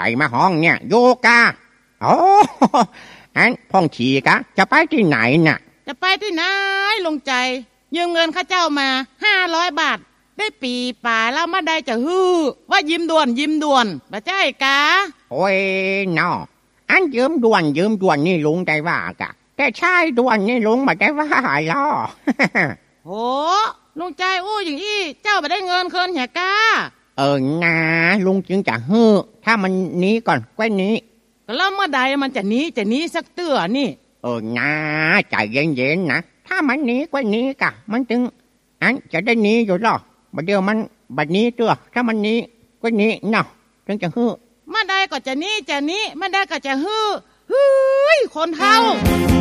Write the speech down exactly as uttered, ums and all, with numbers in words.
รมาห้องเนี่ยโยกาโอ้อันพ่องฉีกะจะไปที่ไหนน่ะจะไปที่ไหนลุงใจยืมเงินข้าเจ้ามาห้าร้อยบาทได้ปีป่าแล้วมาได้จะฮือว่ายิ้มด่วนยิ้มด่วนบ่ใช่กะโอ้ยนออันยืมด่วนยืมด่วนนี่ลุงใจว่ากะแต่ชายด่วนนี่ลุงบ่ใจว่าล้อโหลุงใจอู้อย่างอี้เจ้าบ่ได้เงินคืนแหกะเออนาลุงจึงจะฮือถ้ามันนี้ก่อนกว่านี้แล้วเมื่อใดมันจะนี้จะนี้สักเตื้อนี่เออนาใจเย็นๆนะถ้ามันนี้กว่านี้กะมันจึงอันจะได้นี้อยู่หรอบัดเดียวมันบัดนี้เตื้อถ้ามันนี้กว่านี้เนาะจึงจะฮือเมื่อใดก็จะนี้จะนี้เมื่อใดก็จะฮือเฮ้ยคนเฒ่า